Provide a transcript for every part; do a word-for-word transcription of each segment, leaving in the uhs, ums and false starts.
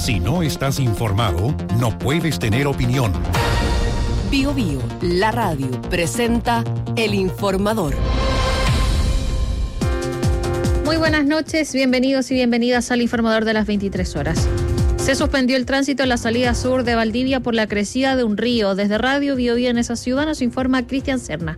Si no estás informado, no puedes tener opinión. Bio Bio, la radio, presenta El Informador. Muy buenas noches, bienvenidos y bienvenidas al Informador de las veintitrés horas. Se suspendió el tránsito en la salida sur de Valdivia por la crecida de un río. Desde Radio Bio Bio en esa ciudad nos informa Cristian Serna.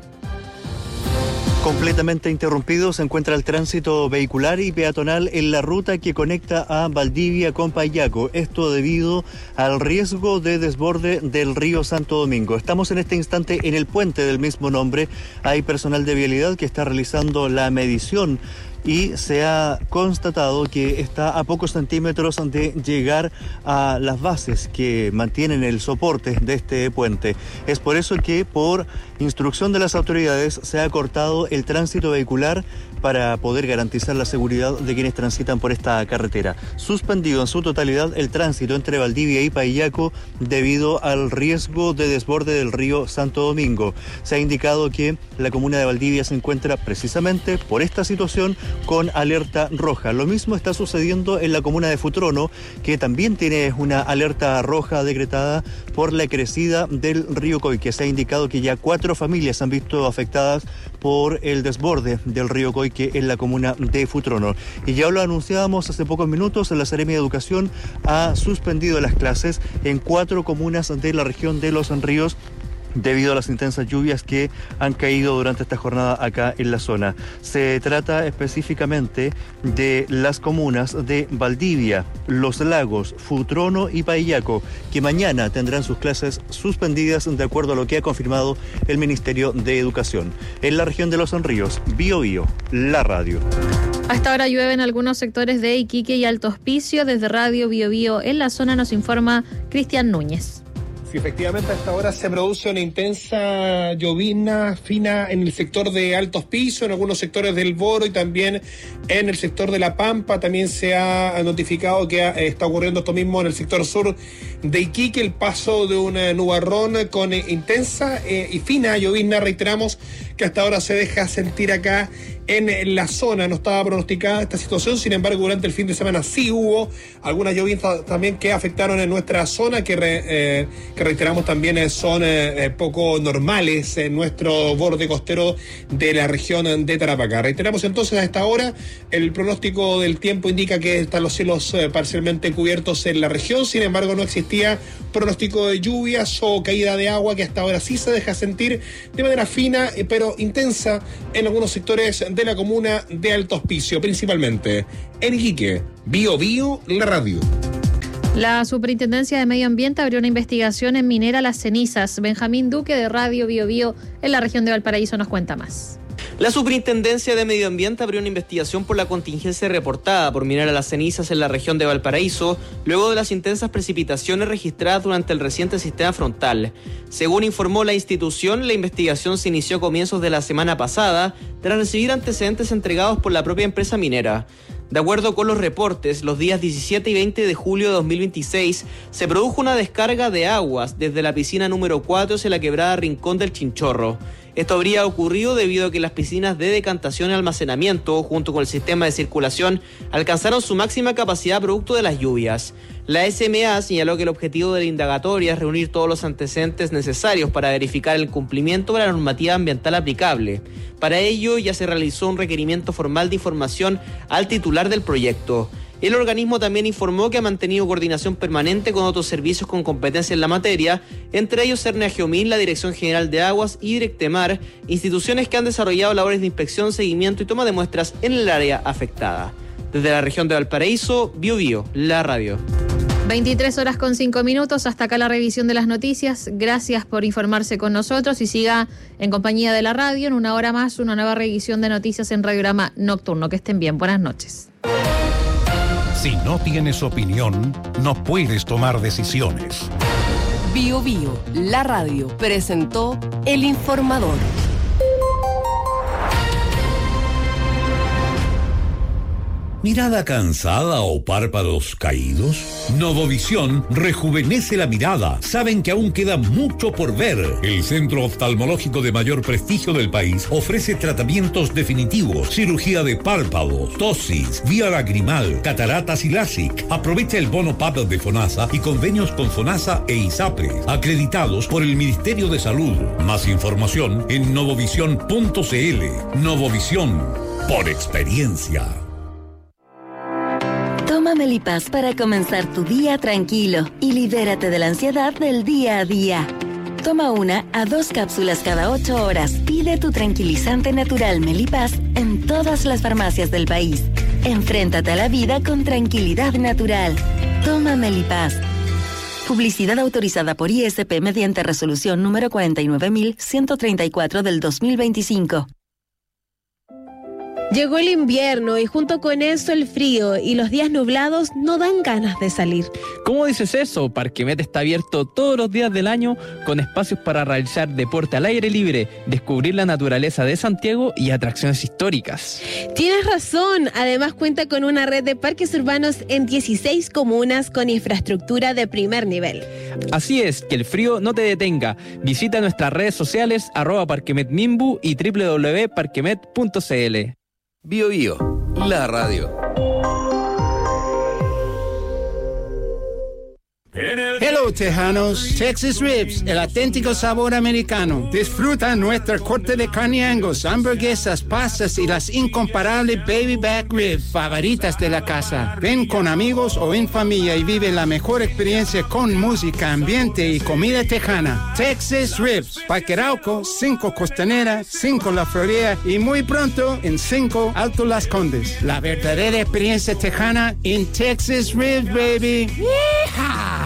Completamente interrumpido se encuentra el tránsito vehicular y peatonal en la ruta que conecta a Valdivia con Payaco. Esto debido al riesgo de desborde del río Santo Domingo. Estamos en este instante en el puente del mismo nombre. Hay personal de vialidad que está realizando la medición y se ha constatado que está a pocos centímetros de llegar a las bases que mantienen el soporte de este puente. Es por eso que, por instrucción de las autoridades, se ha cortado el tránsito vehicular para poder garantizar la seguridad de quienes transitan por esta carretera. Suspendido en su totalidad el tránsito entre Valdivia y Payaco debido al riesgo de desborde del río Santo Domingo. Se ha indicado que la comuna de Valdivia se encuentra precisamente por esta situación con alerta roja. Lo mismo está sucediendo en la comuna de Futrono, que también tiene una alerta roja decretada por la crecida del río Coique. Se ha indicado que ya cuatro familias han visto afectadas por el desborde del río Coique en la comuna de Futrono. Y ya lo anunciábamos hace pocos minutos, la Seremi de Educación ha suspendido las clases en cuatro comunas de la región de Los Ríos debido a las intensas lluvias que han caído durante esta jornada acá en la zona. Se trata específicamente de las comunas de Valdivia, Los Lagos, Futrono y Payaco, que mañana tendrán sus clases suspendidas de acuerdo a lo que ha confirmado el Ministerio de Educación. En la región de Los Ríos, Bio Bio, la radio. Hasta ahora llueve en algunos sectores de Iquique y Alto Hospicio. Desde Radio Bio Bio en la zona nos informa Cristian Núñez. Sí, efectivamente, a esta hora se produce una intensa llovizna fina en el sector de Alto Hospicio, en algunos sectores del Boro y también en el sector de La Pampa. También se ha notificado que está ocurriendo esto mismo en el sector sur de Iquique, el paso de un nubarrón con intensa eh, y fina llovizna. Reiteramos que hasta ahora se deja sentir acá en la zona. No estaba pronosticada esta situación, sin embargo durante el fin de semana sí hubo algunas lluvias también que afectaron en nuestra zona, que, re, eh, que reiteramos también son eh, poco normales en nuestro borde costero de la región de Tarapacá. Reiteramos entonces a esta hora, el pronóstico del tiempo indica que están los cielos eh, parcialmente cubiertos en la región, sin embargo no existía pronóstico de lluvias o caída de agua, que hasta ahora sí se deja sentir de manera fina eh, pero intensa en algunos sectores de la comuna de Alto Hospicio, principalmente en Iquique. Bio Bio, la radio. La Superintendencia de Medio Ambiente abrió una investigación en Minera Las Cenizas. Benjamín Duque de Radio Bio Bio en la región de Valparaíso nos cuenta más. La Superintendencia de Medio Ambiente abrió una investigación por la contingencia reportada por Minera Las Cenizas en la región de Valparaíso, luego de las intensas precipitaciones registradas durante el reciente sistema frontal. Según informó la institución, la investigación se inició a comienzos de la semana pasada, tras recibir antecedentes entregados por la propia empresa minera. De acuerdo con los reportes, los días diecisiete y veinte de julio de dos mil veintiséis se produjo una descarga de aguas desde la piscina número cuatro hacia la quebrada Rincón del Chinchorro. Esto habría ocurrido debido a que las piscinas de decantación y almacenamiento, junto con el sistema de circulación, alcanzaron su máxima capacidad producto de las lluvias. La S M A señaló que el objetivo de la indagatoria es reunir todos los antecedentes necesarios para verificar el cumplimiento de la normativa ambiental aplicable. Para ello, ya se realizó un requerimiento formal de información al titular del proyecto. El organismo también informó que ha mantenido coordinación permanente con otros servicios con competencia en la materia, entre ellos Cernia Geomín, la Dirección General de Aguas y Directemar, instituciones que han desarrollado labores de inspección, seguimiento y toma de muestras en el área afectada. Desde la región de Valparaíso, Bio Bio, la radio. veintitrés horas con cinco minutos, hasta acá la revisión de las noticias. Gracias por informarse con nosotros y siga en compañía de la radio. En una hora más, una nueva revisión de noticias en Radiograma Nocturno. Que estén bien, buenas noches. Si no tienes opinión, no puedes tomar decisiones. Bio Bio, la radio, presentó El Informador. ¿Mirada cansada o párpados caídos? Novovisión rejuvenece la mirada. Saben que aún queda mucho por ver. El centro oftalmológico de mayor prestigio del país ofrece tratamientos definitivos, cirugía de párpados, tosis, vía lagrimal, cataratas y LASIK. Aprovecha el bono P A P de FONASA y convenios con FONASA e ISAPRE, acreditados por el Ministerio de Salud. Más información en novovisión punto c l. Novovisión, por experiencia. Toma Melipaz para comenzar tu día tranquilo y libérate de la ansiedad del día a día. Toma una a dos cápsulas cada ocho horas. Pide tu tranquilizante natural Melipaz en todas las farmacias del país. Enfréntate a la vida con tranquilidad natural. Toma Melipaz. Publicidad autorizada por I S P mediante resolución número cuarenta y nueve mil ciento treinta y cuatro del dos mil veinticinco. Llegó el invierno y junto con eso el frío y los días nublados no dan ganas de salir. ¿Cómo dices eso? Parquemet está abierto todos los días del año con espacios para realizar deporte al aire libre, descubrir la naturaleza de Santiago y atracciones históricas. Tienes razón, además cuenta con una red de parques urbanos en dieciséis comunas con infraestructura de primer nivel. Así es, que el frío no te detenga. Visita nuestras redes sociales arroba parquemetmimbu y doble u doble u doble u punto parquemet punto c l. Bio Bio, la radio. Hello, tejanos. Texas Ribs, el auténtico sabor americano. Disfruta nuestra corte de carne Angus, hamburguesas, pastas y las incomparables baby back ribs favoritas de la casa. Ven con amigos o en familia y vive la mejor experiencia con música, ambiente y comida tejana. Texas Ribs, Parque Arauco, cinco Costanera, cinco La Florida y muy pronto en cinco Alto Las Condes. La verdadera experiencia tejana en Texas Ribs, baby. ¡Yeehaw!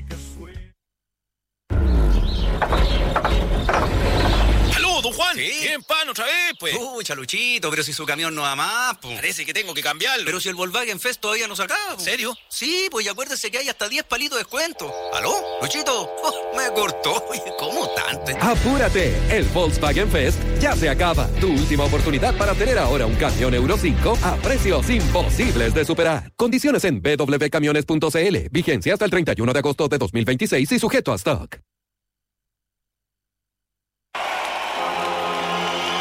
Don Juan, ¿Sí? ¿Quieren pan otra vez, pues? Uy, Chaluchito, pero si su camión no va más, pues. Parece que tengo que cambiarlo. Pero si el Volkswagen Fest todavía no se acaba. ¿Serio? Sí, pues y acuérdese que hay hasta diez palitos de descuento. ¿Aló? Luchito, oh, me cortó. ¿Cómo tanto? ¡Apúrate! El Volkswagen Fest ya se acaba. Tu última oportunidad para tener ahora un camión Euro cinco a precios imposibles de superar. Condiciones en b w camiones punto c l. Vigencia hasta el treinta y uno de agosto de dos mil veintiséis y sujeto a stock.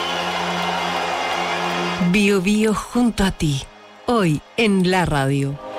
Bio Bio junto a ti, hoy en la radio.